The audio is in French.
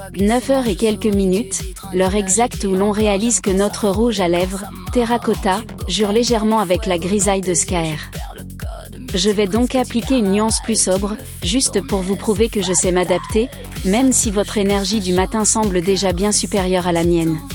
9 heures et quelques minutes, l'heure exacte où l'on réalise que notre rouge à lèvres, terracotta, jure légèrement avec la grisaille de Skyr. Je vais donc appliquer une nuance plus sobre, juste pour vous prouver que je sais m'adapter, même si votre énergie du matin semble déjà bien supérieure à la mienne.